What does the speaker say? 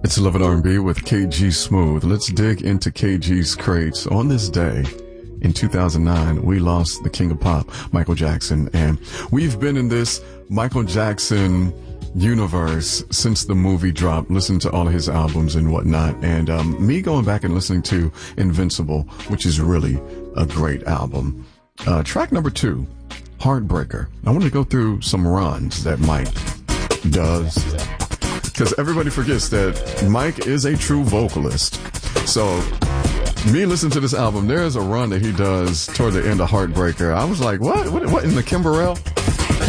It's Love and R&B with KG Smooth. Let's dig into KG's crates. On this day in 2009, we lost the king of pop, Michael Jackson, and we've been in this Michael Jackson universe since the movie dropped, listening to all of his albums and whatnot, and me going back and listening to Invincible, which is really a great album. Track number 2, Heartbreaker. I want to go through some runs that Mike does, because everybody forgets that Mike is a true vocalist. So me listening to this album, there's a run that he does toward the end of Heartbreaker. I was like, what in the Kimberell?